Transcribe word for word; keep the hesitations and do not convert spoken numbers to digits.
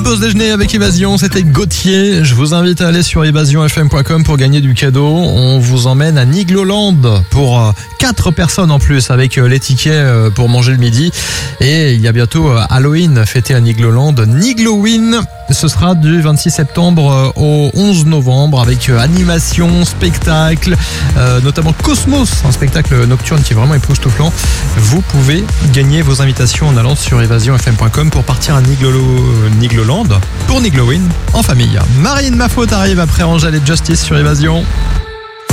pause déjeuner avec Évasion, c'était Gauthier. Je vous invite à aller sur évasion f m point com pour gagner du cadeau. On vous emmène à Nigloland pour quatre personnes en plus avec les tickets pour manger le midi. Et il y a bientôt Halloween fêté à Nigloland. Nigloween, ce sera du vingt-six septembre au onze novembre avec animation, spectacle, euh, notamment Cosmos, un spectacle nocturne qui est vraiment époustouflant. Vous pouvez gagner vos invitations en allant sur évasion f m point com pour partir à Niglolo, Nigloland pour Nigloween en famille. Marine, ma faute arrive après Angèle et Justice sur Évasion.